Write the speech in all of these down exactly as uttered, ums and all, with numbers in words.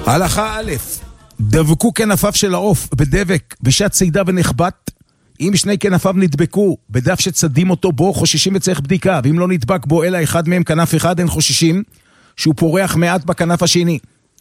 הלכה א', דבקו כנפיו של העוף בדבק בשעת צידה ונחבט. אם שני כנפיו נדבקו בדף שצדים אותו בו, חוששים וצריך בדיקה, ואם לא נדבק בו אלא אחד מהם כנף אחד, אין חוששים שהוא פורח מעט בכנף השני.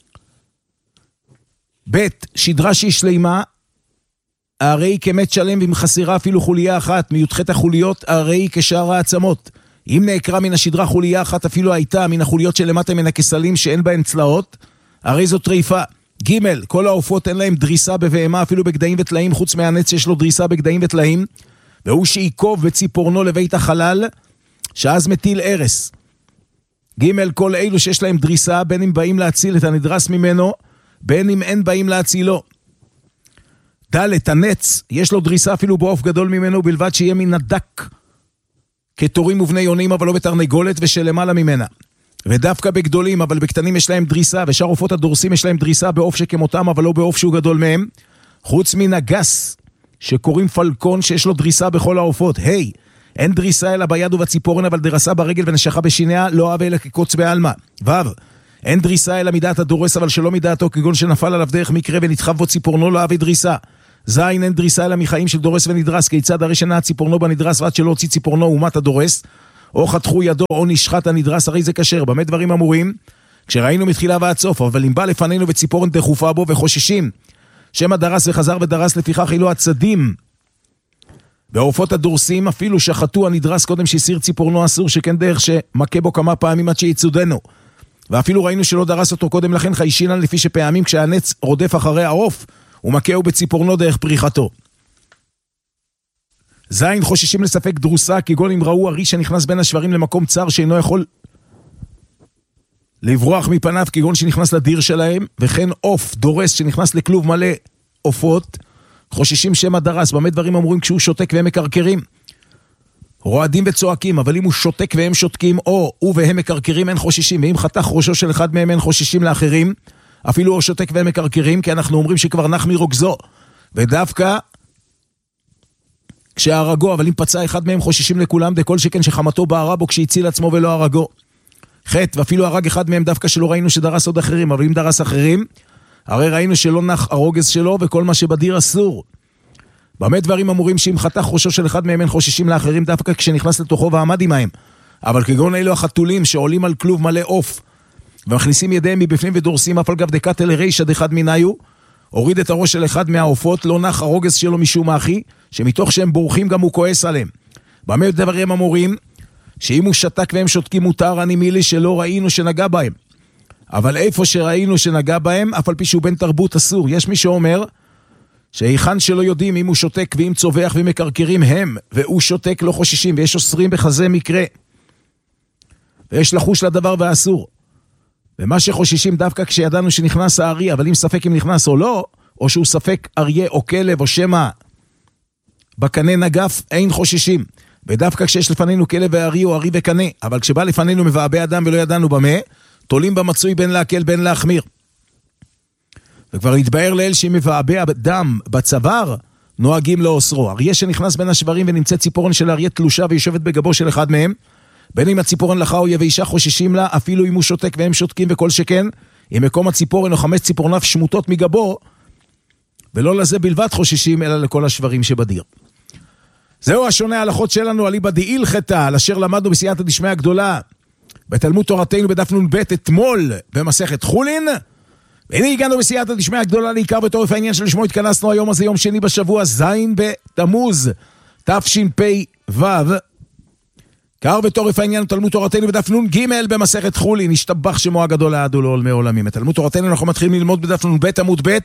ב', שדרה שהיא שלימה, הרי היא כמת שלם ועם חסירה אפילו חוליה אחת, מיותחת החוליות הרי היא כשאר העצמות. אם נעקרה מן השדרה חוליה אחת אפילו הייתה מן החוליות שלמטה מן הכסלים שאין בהן צלעות, הרי זו טריפה. ג', כל העופות אין להם דריסה בבהמה אפילו בגדיים וטלאים, חוץ מהנץ שיש לו דריסה בגדיים וטלאים, והוא שעיקוב בציפורנו לבית החלל, שאז מטיל ארס. ג', כל אלו שיש להם דריסה, בין אם באים להציל את הנדרס ממנו, בין אם אין באים להצילו. ד', הנץ, יש לו דריסה אפילו בעוף גדול ממנו, בלבד שיהיה מן הדק, כתורים ובני יונים, אבל לא בתרנגולת ושלמעלה ממנה. ודווקא בגדולים, אבל בקטנים יש להם דריסה, ושאר עופות הדורסים יש להם דריסה בעוף שכמותם, אבל לא בעוף שהוא גדול מהם. חוץ מן הגס, שקוראים פלקון, שיש לו דריסה בכל העופות. היי, hey, אין דריסה אלא ביד ובציפורן, אבל דרסה ברגל ונשכה בשיניה, לא אהבה אלא כקוץ בעלמה. וו, אין דריסה אלא מדעת הדורס, אבל שלא מדעתו, כגון שנפל עליו דרך מקרה ונתחב בו ציפורנו, לא אהבה דריסה. זין, אין דריסה אלא מחיים של דורס ונדרס, כיצד הרי שנעה ציפורנו בנדרס, ועד שלא הוציא ציפורנו ומת הדורס, או חתכו ידו או נשחט הנדרס, הרי זה כשר. במה דברים אמורים? כשראינו מתחילה ועד סוף, אבל אם בא לפנינו וציפורן תחופה בו וחוששים, שמה דרס וחזר ודרס, לפיכך אילו הצדים בעופות הדורסים אפילו שחטו הנדרס קודם שהסיר ציפורנו אסור, שכן דרך שמכה בו כמה פעמים עד שיצודנו, ואפילו ראינו שלא דרס אותו קודם לכן, חיישינן לפי שפעמים כשהנץ רודף אחרי העוף ומכהו בציפורנו דרך פריחתו. זין, חוששים לספק דרוסה, כגון אם ראו ארי שנכנס בין השברים למקום צר שאינו יכול לברוח מפניו, כגון שנכנס לדיר שלהם, וכן עוף דורס שנכנס לכלוב מלא עופות, חוששים שמה דרס. במה דברים אמורים כשהוא שותק והם מקרקרים? רועדים וצועקים, אבל אם הוא שותק והם שותקים, או הוא והם מקרקרים, אין חוששים. ואם חתך ראשו של אחד מהם, אין חוששים לאחרים, אפילו הוא שותק והם מקרקרים, כי אנחנו אומרים שכבר נח מרוגזו. ודווקא כשהרגו, אבל אם פצע אחד מהם, חוששים לכולם, דכל שכן שחמתו בערה בו כשהציל עצמו ולא הרגו. חטא, ואפילו הרג אחד מהם דווקא שלא ראינו שדרס עוד אחרים, אבל אם דרס אחרים, הרי ראינו שלא נח הרוגז שלו, וכל מה שבדיר אסור. במה דברים אמורים שאם חתך ראשו של אחד מהם, אין חוששים לאחרים, דווקא כשנכנס לתוכו ועמד עמהם. אבל כגון אלו החתולים שעולים על כלוב מלא עוף, ומכניסים ידיהם מבפנים ודורסים אף על גב דקת אל רישד אחד מניו, הוריד את הראש של אחד מהעופות, לא נח הרוגז שלו משום אחי, שמתוך שהם בורחים גם הוא כועס עליהם. במה דברים אמורים שאם הוא שתק והם שותקים מותר, אני מילי שלא ראינו שנגע בהם. אבל איפה שראינו שנגע בהם, אף על פי שהוא בן תרבות אסור. יש מי שאומר שהיכן שלא יודעים אם הוא שותק ואם צובח ומקרקרים הם, והוא שותק לא חוששים, ויש אוסרים בחזה מקרה. ויש לחוש לדבר ואסור. ומה שחוששים דווקא כשידענו שנכנס הארי, אבל אם ספק אם נכנס או לא, או שהוא ספק אריה או כלב או שמה בקנה נגף, אין חוששים. ודווקא כשיש לפנינו כלב וארי או ארי וקנה, אבל כשבא לפנינו מבעבע אדם ולא ידענו במה, תולים במצוי בין להקל בין להחמיר. וכבר נתבהר לאל שאם מבעבע דם בצוואר, נוהגים לאוסרו. אריה שנכנס בין השברים ונמצא ציפורן של אריה תלושה ויושבת בגבו של אחד מהם, בין אם הציפורן לך או יביישה חוששים לה, אפילו אם הוא שותק והם שותקים וכל שכן, אם מקום הציפורן או חמש ציפורניו שמוטות מגבו, ולא לזה בלבד חוששים, אלא לכל השברים שבדיר. זהו השונה ההלכות שלנו, אליבא דהילכתא, על אשר למדנו בסייעתא דשמיא הגדולה, בתלמוד תורתנו בדף נ"ב אתמול, במסכת חולין, והנה הגענו בסייעתא דשמיא הגדולה לעיקר ותורף העניין שלשמו התכנסנו היום הזה, יום שני בשבוע, זין בתמוז, תשפ"ו, עיקר ותורף העניין תלמוד תורתנו בדף נ"ג במסכת חולין, השתבח שמו הגדול לעד ולעולמי עולמים. את תלמוד תורתנו אנחנו מתחילים ללמוד בדף נ"ב עמוד ב',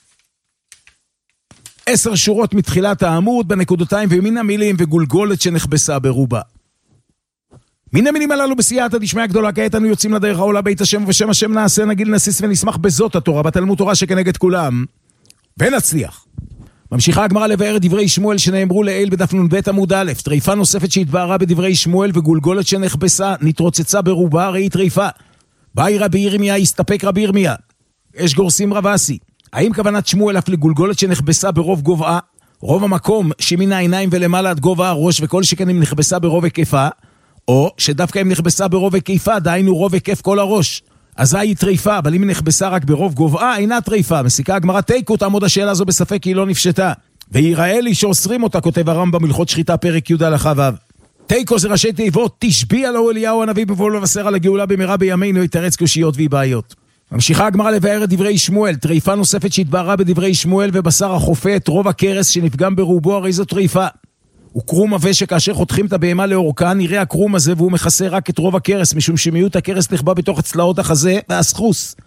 עשר שורות מתחילת העמוד בנקודותיים ומן המילים וגולגולת שנחבסה ברובה. מן המילים הללו בסייעתא דשמיא הגדולה, כעת אנו יוצאים לדרך העולה בית השם, ובשם השם נעשה נגיל נסיס ונשמח בזאת התורה, בתלמוד תורה שכנגד כולם, ונצליח. ממשיכה הגמרא לבאר דברי שמואל שנאמרו לעיל בדף נ"ב עמוד א', טריפה נוספת שהתבהרה בדברי שמואל וגולגולת שנחבסה, נתרוצצה ברובה, ראי טריפה. באי רבי ירמיה, הסתפק רבי ירמיה. יש גורסים רב אסי. האם כוונת שמואל אף לגולגולת שנחבסה ברוב גובעה, רוב המקום שמן העיניים ולמעלה עד גובה הראש, וכל שכן אם נכבסה ברוב היקפה, או שדווקא אם נכבסה ברוב היקפה, דהיינו רוב היקף כל הראש, אזי היא טריפה, אבל אם היא נכבסה רק ברוב גובעה, אינה טריפה. מסיקה הגמרא תיקו, תעמוד השאלה הזו בספק כי היא לא נפשטה. ויראה לי שאוסרים אותה, כותב הרמב"ם בהלכות שחיטה פרק י' הלכה ו'. תיקו זה ראשי תיבות, תשביע לו אליהו הנביא בבואו לבשר על הגאולה במהרה בימינו, יתרץ קושיות ובעיות. ממשיכה הגמרא לבאר את דברי שמואל, טריפה נוספת שהתבהרה בדברי שמואל, ובשר החופה את רוב הכרס שנפגם ברובו, הרי זו טריפה. הוא קרום עבה שכאשר חותכים את הבהמה לאורכה, נראה הקרום הזה והוא מכסה רק את רוב הכרס, משום שמיעוט הכרס נחבא בתוך צלעות החזה והסחוס.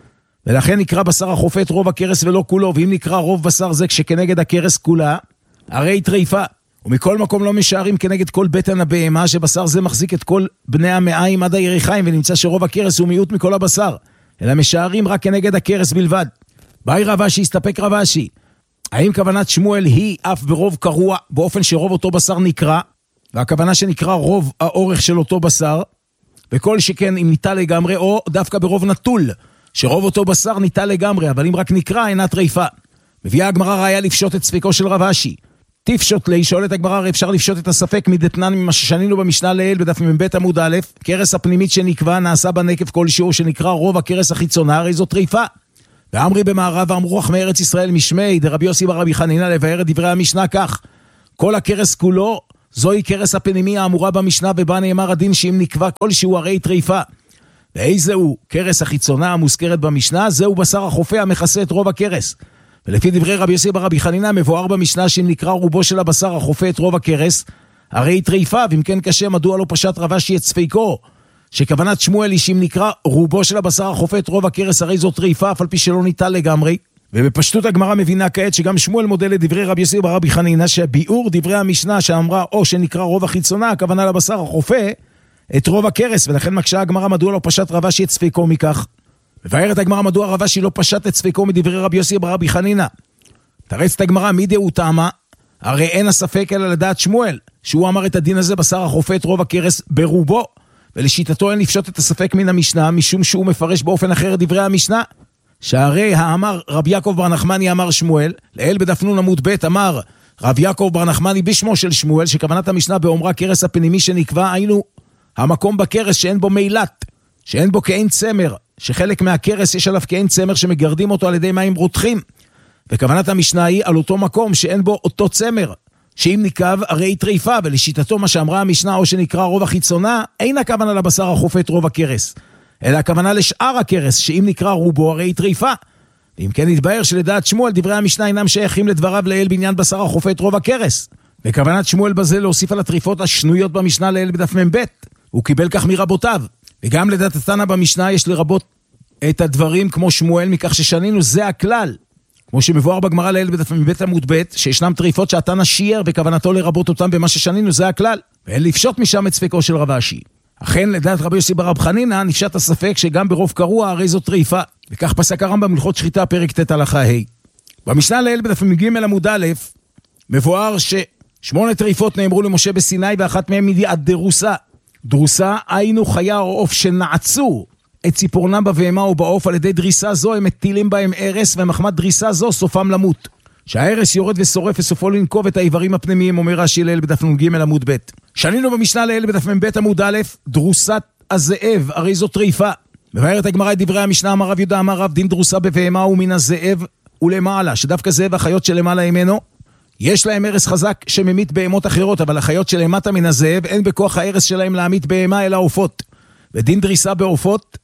ולכן נקרא בשר החופה את רוב הכרס ולא כולו, ואם נקרא רוב בשר זה כשכנגד הכרס כולה, הרי טריפה. ומכל מקום לא משערים כנגד כל בטן הבהמה, שבשר זה מחזיק את כל בני המעיים עד היריחיים, ונמצא שרוב הכרס הוא מיעוט מכל הבשר, אלא משערים רק כנגד הכרס בלבד. באי רבשי, הסתפק רבשי. האם כוונת שמואל היא אף ברוב קרוע, באופן שרוב אותו בשר נקרא, והכוונה שנקרא רוב האורך של אותו בשר, וכל שכן אם ניטה לגמרי, או דווקא ברוב נטול, שרוב אותו בשר ניטה לגמרי, אבל אם רק נקרא אינה טריפה. מביאה הגמרא ראיה לפשוט את ספקו של רבשי. תפשוט לי, שואלת הגמרא, הרי אפשר לפשוט את הספק מדתנן ממה ששנינו במשנה לעיל בדף מ"ב עמוד א', קרס הפנימית שנקבע נעשה בנקב כלשהו שנקרא רוב הקרס החיצונה, הרי זו טריפה. ואמרי במערב ואמרו רחמי ארץ ישראל משמי דרבי יוסי בר רבי חנינא לבאר את דברי המשנה כך: כל הקרס כולו זוהי קרס הפנימי האמורה במשנה, ובה נאמר הדין שאם נקבע כלשהו הרי טריפה. ואיזהו קרס החיצונה המוזכרת במשנה? זהו בשר החופה המכסה את רוב הקרס. ולפי דברי רבי יוסי בר רבי חנינא מבואר במשנה שאם נקרא רובו של הבשר החופה את רוב הקרס הרי טריפה. ואם כן קשה, מדוע לא פשט רבשי את ספקו שכוונת שמואל היא שאם נקרא רובו של הבשר החופה את רוב הכרס הרי זו טריפה, אף על פי שלא ניטל לגמרי? ובפשטות הגמרא מבינה כעת שגם שמואל מודל לדברי רבי יוסי בר רבי חנינא, שהביאור דברי המשנה שאמרה או שנקרא רוב החיצונה, הכוונה לבשר החופה את רוב הכרס, ולכן מקשה הגמרא מדוע לא פשט רבשי את ספקו מכך. מבארת הגמרא מדוע רבשי לא פשט את ספקו מדברי רבי יוסי בר רבי חנינא. תרצת הגמרא מידהו תמה, הרי אין הספק אלא לדעת שמואל שהוא אמר את הדין הזה בשר החופה את רוב הכרס ברובו, ולשיטתו אין לפשוט את הספק מן המשנה, משום שהוא מפרש באופן אחר דברי המשנה, שהרי האמר רבי יעקב בר נחמני אמר שמואל, לאל בדף נ' עמוד ב' אמר רבי יעקב בר נחמני בשמו של שמואל, שכוונת המשנה באומרה קרס הפנימי שנקבע, היינו המקום בקרס שאין בו מילת, שאין בו כאין צמר, שחלק מהקרס יש עליו כאין צמר שמגרדים אותו על ידי מים רותחים, וכוונת המשנה היא על אותו מקום שאין בו אותו צמר, שאם נקב הרי היא טריפה. ולשיטתו מה שאמרה המשנה או שנקרא רוב החיצונה, אין הכוונה לבשר החופה את רוב הכרס, אלא הכוונה לשאר הכרס, שאם נקרא רובו הרי היא טריפה. ואם כן יתבהר שלדעת שמואל דברי המשנה אינם שייכים לדבריו לאל בעניין בשר החופה את רוב הכרס, וכוונת שמואל בזה להוסיף על הטריפות השנויות במשנה לאל בדף מ"ב. הוא קיבל כך מרבותיו. וגם לדעת התנא במשנה יש לרבות את הדברים כמו שמואל, מכך ששנינו זה הכלל, כמו שמבואר בגמרא לאל בדף מ"ב עמוד ב', שישנם טריפות שהתנא שיער וכוונתו לרבות אותם במה ששנינו זה הכלל, ואין לפשוט משם את ספקו של רבשי. אכן לדעת רבי יוסי בר רבי חנינא נפשט הספק שגם ברוב קרוע הרי זו טריפה, וכך פסק הרמב"ם בהלכות שחיטה פרק ט' הלכה ה'. במשנה לאל בדף מ"ג עמוד א' מבואר ששמונה טריפות נאמרו למשה בסיני, ואחת מהן היא הדרוסה. דרוסה היינו חיה או עוף שנעצו את ציפורנם בבהמה או בעוף, על ידי דריסה זו הם מטילים בהם ערס, ומחמת דריסה זו סופם למות. שהערס יורד ושורף וסופו לנקוב את האיברים הפנימיים, אומר רש"י לאל בדף נ"ג עמוד ב'. שנינו במשנה לאל בדף מ"ב עמוד א', דרוסת הזאב הרי זו טריפה. מבארת הגמרא את דברי המשנה, אמר רב יהודה אמר רב דין דרוסה בבהמה ומן הזאב ולמעלה, שדווקא זאב החיות שלמעלה ממנו יש להם ערס חזק שממית בהמות אחרות, אבל החיות שלמטה מן הזאב אין בכוח הערס שלהם להמית בהמה אלא עופות. ודין דריסה בעופות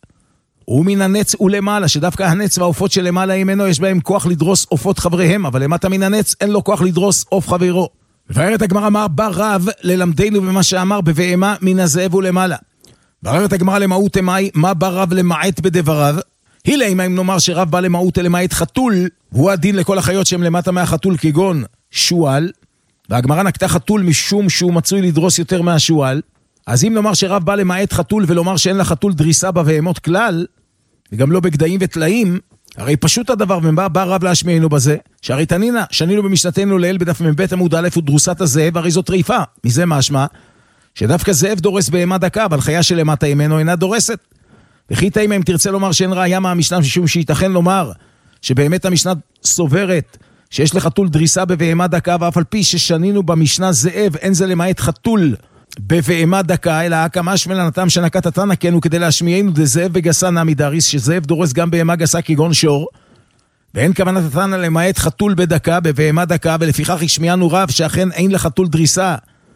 ומן הנץ ולמעלה, שדווקא הנץ והעופות שלמעלה ממנו יש בהם כוח לדרוס עופות חבריהם, אבל למטה מן הנץ אין לו כוח לדרוס עוף חברו. מבארת הגמרא אמר בא רב ללמדנו במה שאמר בבהמה מן הזאב ולמעלה. מבארת הגמרא למהות אמי, מה בא רב למעט בדבריו? הילה אם נאמר שרב בא למהות למעט חתול, והוא הדין לכל החיות שהם למטה מהחתול כגון שואל, והגמרא נקטה חתול משום שהוא מצוי לדרוס יותר מהשואל. אז אם נאמר שרב בא למעט חתול ולומר שאין לחתול דריסה בבהמות כלל, וגם לא בגדיים וטלאים, הרי פשוט הדבר, ומה בא רב להשמיענו בזה? שהרי תנינה, שנינו במשנתנו לאל בדף מ"ב עמוד א' ודרוסת הזאב, הרי זו טריפה. מזה משמע שדווקא זאב דורס בהמה דקה, אבל חיה שלמטה ממנו אינה דורסת. וכי תאימה אם תרצה לומר שאין ראיה מהמשנה, משום שייתכן לומר שבאמת המשנה סוברת שיש לחתול דריסה בבהמה דקה, ואף על פי ששנינו במשנה זאב אין זה למעט חתול בבהמה דקה, אלא הקמה שמלנתם שנקת התנא כן הוא כדי להשמיענו דזאב בגסה נמי דריס, שזאב דורס גם בהמה גסה כגון שור, ואין כוונת התנא למעט חתול בדקה, בבהמה דקה, ולפיכך השמיענו רב שאכן אין לחתול דריסה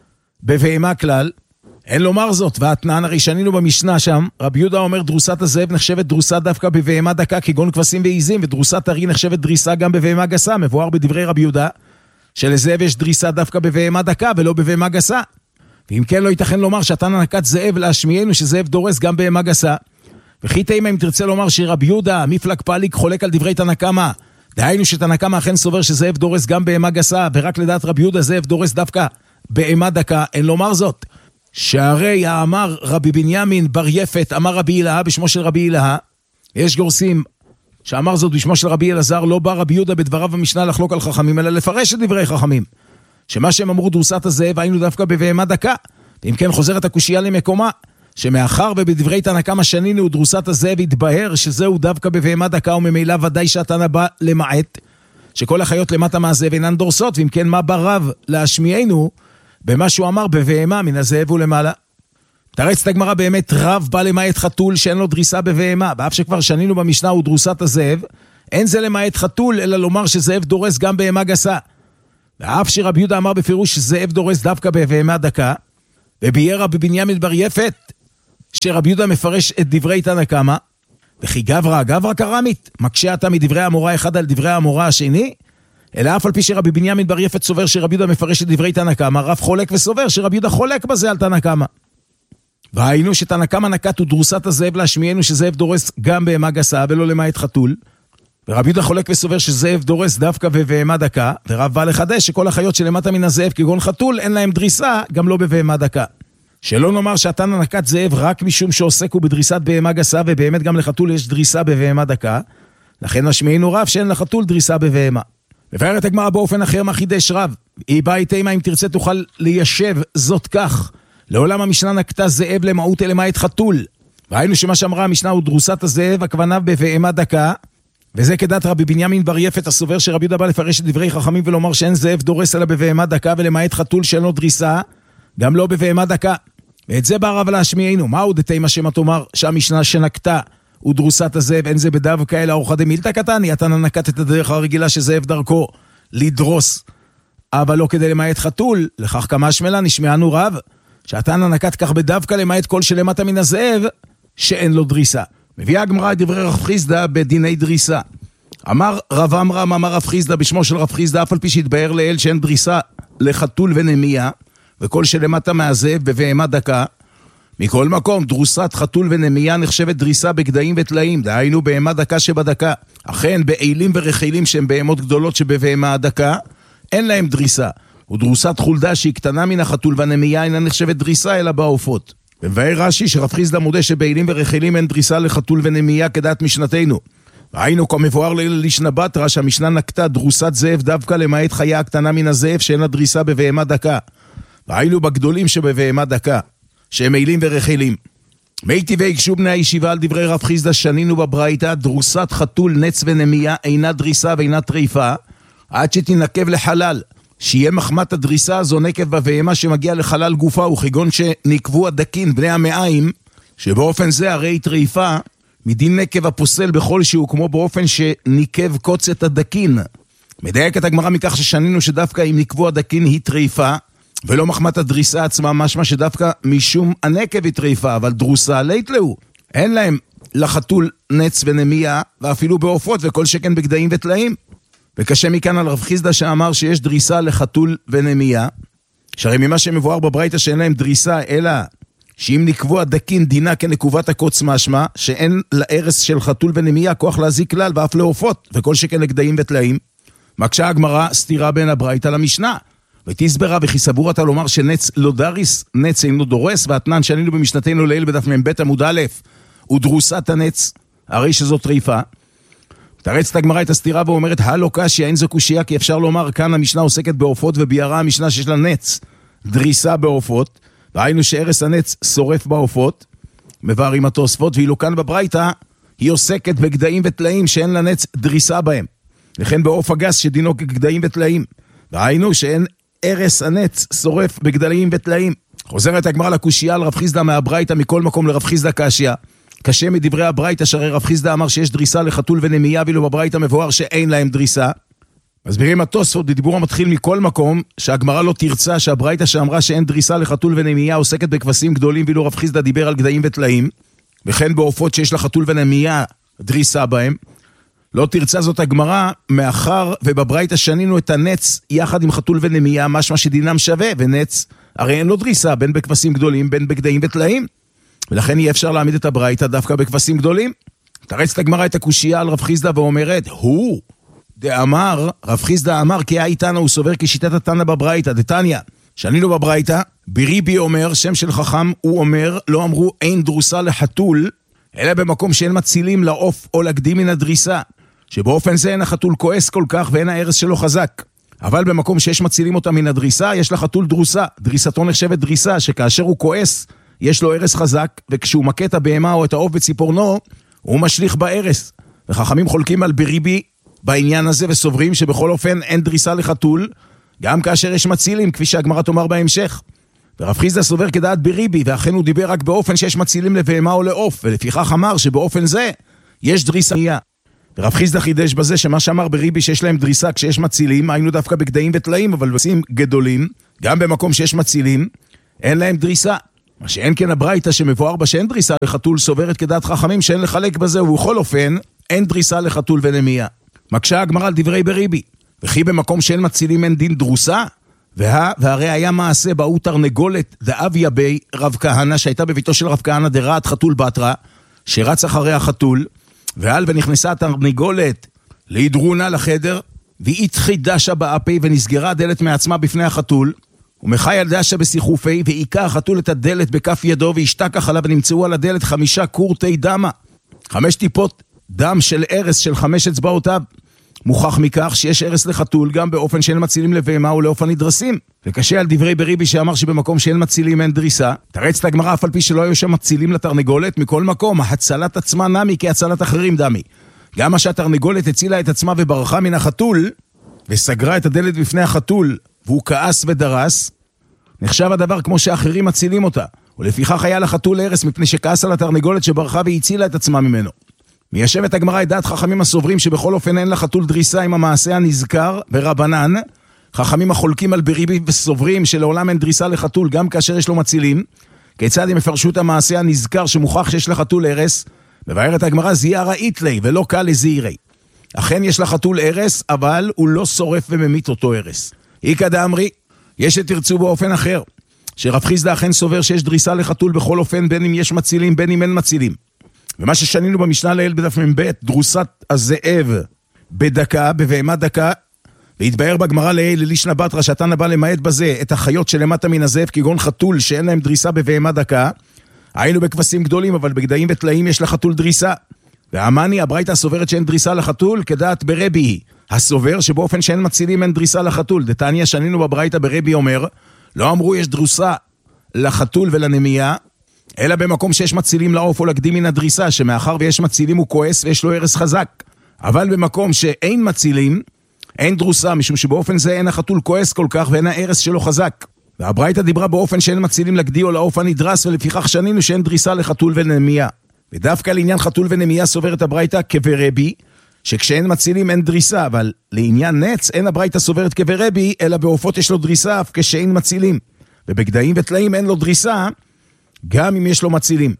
בבהמה כלל. אין לומר זאת, והתנן הרי שנינו במשנה שם, רבי יהודה אומר דרוסת הזאב נחשבת דרוסה דווקא בבהמה דקה כגון כבשים ועיזים, ודרוסת ארי נחשבת דריסה גם בבהמה גסה, מבואר בדברי רבי יהודה, שלזאב יש דריסה דווקא בבהמה דקה ולא בבהמה גסה. ואם כן לא ייתכן לומר שהתנא נקט זאב להשמיענו שזאב דורס גם בהמה גסה. וכי תימה אם תרצה לומר שרבי יהודה מפלג פליג חולק על דברי תנא קמא, דהיינו שתנא קמא אכן סובר שזאב דורס גם בהמה גסה, ורק לדעת רבי יהודה זאב דורס דווקא בהמה דקה, אין לומר זאת. שהרי האמר רבי בנימין בר יפת, אמר רבי אלהה בשמו של רבי אלהה, יש גורסים שאמר זאת בשמו של רבי אלעזר, לא בא רבי יהודה בדבריו במשנה לחלוק על חכמים, אלא לפרש את דברי חכמים, שמה שהם אמרו דרוסת הזאב היינו דווקא בבהמה דקה. ואם כן חוזרת הקושייה למקומה, שמאחר ובדברי תנא קמא שנינו דרוסת הזאב התבהר שזהו דווקא בבהמה דקה, וממילא ודאי שהתנא בא למעט שכל החיות למטה מהזאב אינן דורסות, ואם כן מה בא רב להשמיענו במה שהוא אמר בבהמה מן הזאב ולמעלה. תרץ הגמרא באמת רב בא למעט חתול שאין לו דריסה בבהמה, ואף שכבר שנינו במשנה הוא דרוסת הזאב, אין זה למעט חתול אלא לומר שזאב דורס גם בהמה גסה. ואף שרבי יהודה אמר בפירוש שזאב דורס דווקא בבהמה דקה, וביאר רבי בנימין בר יפת שרבי יהודה מפרש את דברי תנא קמא, וכי גברא גברא קרמית, מקשה אתה מדברי המורה אחד על דברי המורה השני, אלא אף על פי שרבי בנימין בר יפת סובר שרבי יהודה מפרש את דברי תנא קמא, רב חולק וסובר שרבי יהודה חולק בזה על תנא קמא. והיינו שתנא קמא נקט ודרוסת הזאב להשמיענו שזאב דורס גם בהמה גסה ולא למעט חתול, ורבי יהודה חולק וסובר שזאב דורס דווקא בבהמה דקה, ורב בא לחדש שכל החיות שלמטה מן הזאב כגון חתול אין להם דריסה גם לא בבהמה דקה. שלא נאמר שהתנא נקט זאב רק משום שעוסק הוא בדריסת בהמה גסה, ובאמת גם לחתול יש דריסה בבהמה דקה, לכן משמיענו רב שאין לחתול דריסה בבהמה. מבארת הגמרא באופן אחר מחידש רב, היא באה איתמה אם תרצה תוכל ליישב זאת כך, לעולם המשנה נקטה זאב למעוט למעט חתול, ראינו שמה שאמרה המשנה הוא דרוסת הזאב, הכוונה בבהמה דקה, וזה כדת רבי בנימין בר יפת הסובר שרבי יהודה בא לפרש את דברי חכמים ולומר שאין זאב דורס אלא בבהמה דקה, ולמעט חתול שאין לו דריסה גם לא בבהמה דקה. ואת זה בא רב להשמיענו. מהו דתימה שמה תאמר שהמשנה שנקטה ודרוסת הזאב אין זה בדווקא אלא אורחא דמילתא קטני, התנא נקט את הדרך הרגילה שזאב דרכו לדרוס אבל לא כדי למעט חתול, לכך כמה שמלה נשמענו רב שהתנא נקט כך בדווקא למעט כל שלמטה מן הזאב שאין לו דריסה. מביאה הגמרא את דברי רב חיסדא בדיני דריסה. אמר רב עמרם אמר רב חיסדא בשמו של רב חיסדא, אף על פי שהתבהר לאל שאין דריסה לחתול ונמיה וכל שלמטה מהזאב בבהמה דקה, מכל מקום דרוסת חתול ונמיה נחשבת דריסה בגדיים וטלאים, דהיינו בהמה דקה שבדקה. אכן באילים ורחילים שהם בהמות גדולות שבבהמה דקה אין להם דריסה, ודרוסת חולדה שהיא קטנה מן החתול והנמיה אינה נחשבת דריסה אלא בעופות. ומבאר רש"י שרב חיסדא מודה שבאילים ורחילים אין דריסה לחתול ונמיה כדעת משנתנו. ראינו כמבואר ללישנא בתרא שהמשנה נקטה דרוסת זאב דווקא למעט חיה הקטנה מן הזאב שאין לה דריסה בבהמה דקה, והיינו בגדולים שבבהמה דקה שהם אילים ורחילים. מי טבעי הקשו בני הישיבה על דברי רב חיסדא שנינו בברייתא דרוסת חתול נץ ונמיה אינה דריסה ואינה טריפה עד שתנקב לחלל, שיהיה מחמת הדריסה הזו נקב בבהמה שמגיע לחלל גופה, וכגון שנקבו הדקין בני המאיים, שבאופן זה הרי היא טריפה מדין נקב הפוסל בכל שהוא, כמו באופן שניקב קוצת הדקין. מדייק את הגמרא מכך ששנינו שדווקא אם נקבו הדקין היא טריפה ולא מחמת הדריסה עצמה, משמע שדווקא משום הנקב היא טריפה, אבל דרוסה ליתלהו אין להם לחתול נץ ונמיה, ואפילו בעופות וכל שכן בגדיים וטלאים. וקשה מכאן על רב חיסדא שאמר שיש דריסה לחתול ונמיה, שהרי ממה שמבואר בברייתא שאין להם דריסה, אלא שאם נקבו הדקין דינה כנקובת הקוץ, משמע שאין לערס של חתול ונמיה כוח להזיק כלל ואף לעופות וכל שכן לגדיים וטלאים. מקשה הגמרא סתירה בין הברייתא למשנה, ותסברה וכי סבור אתה לומר שנץ לא דריס, נץ אינו דורס, והתנן שענינו במשנתנו לעיל בדף מ"ב עמוד א' ודרוסת הנץ הרי שזו טריפה. תרץ את הגמרא את הסתירה ואומרת הלא קשיא, אין זו קושיה, כי אפשר לומר כאן המשנה עוסקת בעופות וביארה המשנה שיש לה נץ דריסה בעופות, והיינו שערס הנץ שורף בעופות, מבארים התוספות, ואילו כאן בברייתא היא עוסקת בגדיים וטלאים שאין לה נץ דריסה בהם, לכן בעוף הגס שדינו כגדיים וטלאים, והיינו שאין ערס הנץ שורף בגדיים וטלאים. חוזרת הגמרא לקושיה על רב חיסדא מהברייתא מכל מקום לרב חיסדא קשיא. קשה מדברי הברייתא שהרי רב חיסדא אמר שיש דריסה לחתול ונמיה, ואילו בברייתא מבואר שאין להם דריסה. מסבירים התוספות בדיבור המתחיל מכל מקום שהגמרא לא תרצה שהברייתא שאמרה שאין דריסה לחתול ונמיה עוסקת בכבשים גדולים, ואילו רב חיסדא דיבר על גדיים וטלאים, וכן בעופות שיש לחתול ונמיה דריסה בהם. לא תרצה זאת הגמרא, מאחר ובברייתא שנינו את הנץ יחד עם חתול ונמיה, משמע שדינם שווה, ונץ הרי אין לו דריסה בין בכבשים גדולים בין בגדיים וטלאים, ולכן יהיה אפשר להעמיד את הברייתא דווקא בכבשים גדולים. תרצת הגמרא את הקושיה על רב חיסדא ואומרת, הוא דאמר, רב חיסדא אמר כי היה איתנו, הוא סובר כשיטת התנא בברייתא, דתניא, שנינו בברייתא, בריבי אומר, שם של חכם, הוא אומר, לא אמרו אין דרוסה לחתול, אלא במקום שאין מצילים לעוף או לגדי מן הדריסה, שבאופן זה אין החתול כועס כל כך ואין הערס שלו חזק. אבל במקום שיש מצילים אותה מן הדריסה, יש לחתול דרוסה. דריסתו נחשבת דריסה, שכאשר הוא כועס, יש לו ערס חזק, וכשהוא מכה את הבהמה או את העוף בציפורנו, הוא משליך בערס. וחכמים חולקים על בריבי בעניין הזה, וסוברים שבכל אופן אין דריסה לחתול, גם כאשר יש מצילים, כפי שהגמרא תאמר בהמשך. ורב חיסדא סובר כדעת בריבי, ואכן הוא דיבר רק באופן שיש מצילים לבהמה או לעוף, ולפיכך אמר שבאופן זה יש דריסה. ורב חיסדא חידש בזה שמה שאמר בריבי שיש להם דריסה כשיש מצילים, היינו דווקא בגדיים וטלאים, אבל בשים גדולים, גם במקום שיש מצילים, אין להם דריסה. מה שאין כן הברייתא שמבואר בה שאין דריסה לחתול, סוברת כדעת חכמים שאין לחלק בזה, ובכל אופן אין דריסה לחתול ונמיה. מקשה הגמרא על דברי בריבי, וכי במקום שאין מצילים אין דין דרוסה, וה, והרי היה מעשה באו תרנגולת דאביה בי רב כהנא, שהייתה בביתו של רב כהנא דרעת חתול בתרה, שרץ אחרי החתול, ועל ונכנסה התרנגולת להידרונה לחדר, והיא התחידשה באפי ונסגרה הדלת מעצמה בפני החתול, ומחי על דשה בסיחופי, ועיקה החתול את הדלת בכף ידו, והשתקח עליו, ונמצאו על הדלת חמישה קורטי דמה, חמש טיפות דם של ערס של חמש אצבעותיו. מוכח מכך שיש ערס לחתול גם באופן שאין מצילים לבהמה או לאופן נדרסים. וקשה על דברי בריבי שאמר שבמקום שאין מצילים אין דריסה. תרצת הגמרא אף על פי שלא היו שם מצילים לתרנגולת, מכל מקום הצלת עצמה נמי כהצלת אחרים דמי. גם מה שהתרנגולת הצילה את עצמה וברחה מן החתול וסגרה את הדלת בפני החתול והוא כעס ודרס, נחשב הדבר כמו שאחרים מצילים אותה, ולפיכך היה לחתול ערס מפני שכעס על התרנגולת שברחה והצילה את עצמה ממנו. מיישבת הגמרא את דעת חכמים הסוברים שבכל אופן אין לחתול דריסה עם המעשה הנזכר ברבנן. חכמים החולקים על בריבי וסוברים שלעולם אין דריסה לחתול גם כאשר יש לו מצילים. כיצד הם מפרשו את המעשה הנזכר שמוכח שיש לחתול ערס? מבארת הגמרא זיערא איתלי ולא קל לזעירי. אכן יש לחתול ערס, אבל הוא לא שורף וממית אותו ערס. איקא דאמרי, יש שתרצו באופן אחר, שרב חיסדא אכן סובר שיש דריסה לחתול בכל אופן, בין אם יש מצילים בין אם אין מצילים. ומה ששנינו במשנה לעיל בדף מ"ב, דרוסת הזאב בדקה, בבהמה דקה, והתבאר בגמרא לעיל ללישנא בתרא שהתנא בא למעט בזה את החיות שלמטה מן הזאב, כגון חתול שאין להם דריסה בבהמה דקה, היינו בכבשים גדולים, אבל בגדיים וטלאים יש לחתול דריסה. והמאני, הברייתא סוברת שאין דריסה לחתול, כדעת ברבי, הסובר שבאופן שאין מצילים אין דריסה לחתול. דתניא שנינו בברייתא ברבי אומר, לא אמרו יש דרוסה לחתול ולנמיה, אלא במקום שיש מצילים לעוף או לגדי מן הדריסה, שמאחר ויש מצילים הוא כועס ויש לו ערס חזק. אבל במקום שאין מצילים, אין דרוסה, משום שבאופן זה אין החתול כועס כל כך ואין הערס שלו חזק. והברייתא דיברה באופן שאין מצילים לגדי או לעוף הנדרס, ולפיכך שנינו שאין דריסה לחתול ונמיה. ודווקא לעניין חתול ונמיה סוברת הברייתא כברבי, שכשאין מצילים אין דריסה, אבל לעניין נץ אין הברייתא סוברת כברבי, אלא בעופות יש לו דריסה אף כשאין מצילים. ובגדיים וטלאים אין לו דריסה, גם אם יש לו מצילים.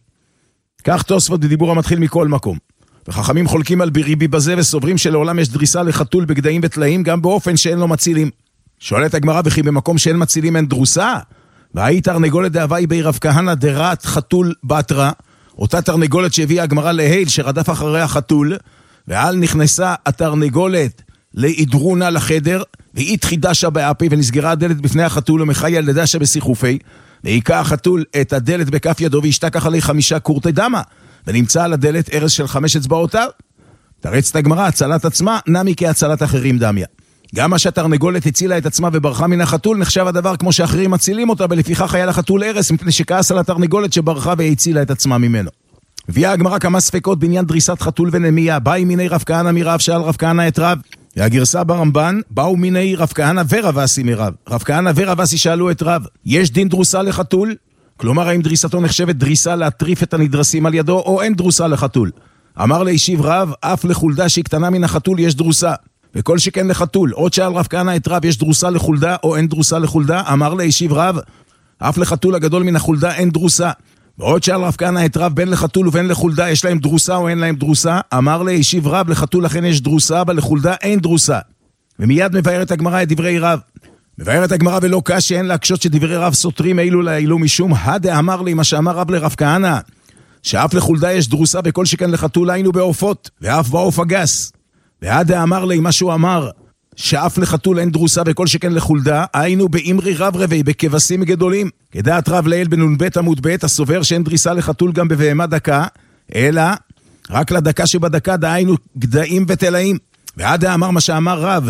כך תוספות בדיבור המתחיל מכל מקום. וחכמים חולקים על בריבי בזה וסוברים שלעולם יש דריסה לחתול בגדיים וטלאים גם באופן שאין לו מצילים. שואלת הגמרא, וכי במקום שאין מצילים אין דרוסה? והיא תרנגולת דאבי בי רב כהנא דרעת חתול בתרה, אותה תרנגולת שהביאה הגמרא להיל שרדף אחרי החתול, ועל נכנסה התרנגולת להידרונה לחדר, והיא התחידשה באפי ונסגרה הדלת בפני החתול ומחי על דשה בסיחופי, והיקה החתול את הדלת בכף ידו והשתקח עלי חמישה קורטי דמה, ונמצא על הדלת ערס של חמש אצבעותיו. תרצת הגמרא, הצלת עצמה נמי כהצלת אחרים דמיה. גם מה שהתרנגולת הצילה את עצמה וברחה מן החתול נחשב הדבר כמו שאחרים מצילים אותה, ולפיכך היה לחתול ערס מפני שכעס על התרנגולת שברחה והצילה את עצמה ממנו. הביאה הגמרא כמה ספקות בעניין דריסת חתול ונמיה. באי מיני רב כהנא מרב שאל רב כהנא את רב, והגרסה ברמב"ן, באו מיני רב כהנא ורב אסי מרב. רב כהנא ורב אסי שאלו את רב, יש דין דרוסה לחתול? כלומר, האם דריסתו נחשבת דריסה להטריף את הנדרסים על ידו, או אין דרוסה לחתול? אמר לישיב רב, אף לחולדה שהיא קטנה מן החתול יש דרוסה. וכל שכן לחתול, עוד שאל רב כהנא את רב, יש דרוסה לחולדה או אין דרוסה לחולדה? אמר לישיב רב, אף לחתול הגדול מן החולדה אין דרוסה. ועוד שאל רב כהנא את רב, בין לחתול ובין לחולדה יש להם דרוסה או אין להם דרוסה? אמר לישיב רב, לחתול לכן יש דרוסה, אבל לחולדה אין דרוסה. ומיד מבארת הגמרא את דברי רב. מבארת הגמרא ולא קשה, אין להקשות שדברי רב סותרים אילו לאילו משום הדה אמר לי מה שאמר רב לרב כהנא, שאף לחולדה יש דרוסה וכל שכן לחתול היינו בעופות, ואף בעוף הגס. והדה אמר לי מה שהוא אמר, שאף לחתול אין דרוסה וכל שכן לחולדה, היינו באמרי רב רבי בכבשים גדולים. כדעת רב ליל בנון בית עמוד בית, הסובר שאין דריסה לחתול גם בבהמה דקה, אלא רק לדקה שבדקה דהיינו גדיים ותלאים. והדה אמר מה שאמר רב,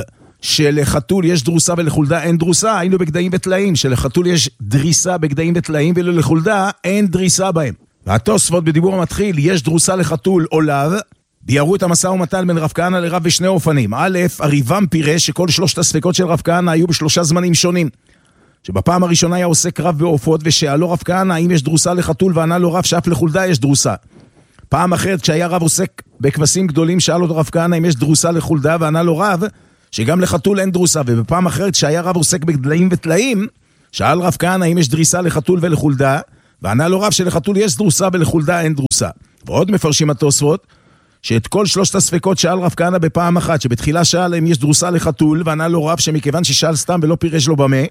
שלחתול יש דרוסה ולחולדה אין דרוסה, היינו בגדיים ותלאים, שלחתול יש דריסה בגדיים ותלאים ולחולדה אין דריסה בהם. והתוספות בדיבור המתחיל, יש דרוסה לחתול או לאו, ביארו את המשא ומתן בין רב כהנא לרב בשני אופנים. א', הריבם פירש שכל שלושת הספקות של רב כהנא היו בשלושה זמנים שונים. שבפעם הראשונה היה עוסק רב בעופות, ושאלו רב כהנא האם יש דרוסה לחתול, וענה לו רב שאף לחולדה יש דרוסה. פעם אחרת כשהיה רב עוסק בכבשים גדולים, שאל אותו רב כהנא אם יש דרוסה לחולדה, וענה לו רב שגם לחתול אין דרוסה. ובפעם אחרת כשהיה רב עוסק בגדיים ותלאים, שאל רב כהנא אם יש דריסה לחתול ולחולדה, וענה לו רב שלחתול יש דרוסה ולחולדה אין דרוסה. ועוד מפרשים התוספות שאת כל שלושת הספקות שאל רב כהנא בפעם אחת, שבתחילה שאל אם יש דרוסה לחתול, וענה לו רב שמכיוון ששאל סתם ולא פירש לו במה,